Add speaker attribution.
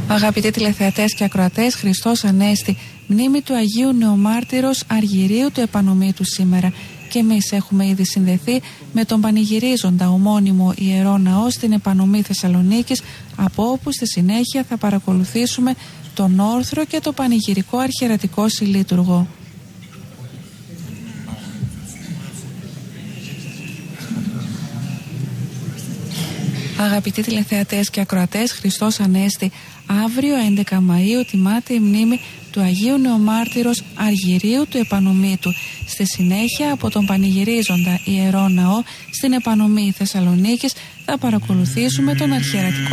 Speaker 1: Αγαπητοί τηλεθεατές και ακροατές, Χριστός Ανέστη, μνήμη του Αγίου Νεομάρτυρος Αργυρίου του Επανομήτου σήμερα. Και εμείς έχουμε ήδη συνδεθεί με τον πανηγυρίζοντα ομώνυμο Ιερό Ναό στην Επανομή Θεσσαλονίκης, από όπου στη συνέχεια θα παρακολουθήσουμε τον όρθρο και το πανηγυρικό αρχιερατικό συλλήτουργο. Αγαπητοί τηλεθεατές και ακροατές, Χριστός Ανέστη, αύριο 11 Μαΐου τιμάται η μνήμη του Αγίου Νεομάρτυρος Αργυρίου του Επανομήτου. Στη συνέχεια, από τον πανηγυρίζοντα Ιερό Ναό στην Επανομή Θεσσαλονίκης, θα παρακολουθήσουμε τον αρχιερατικό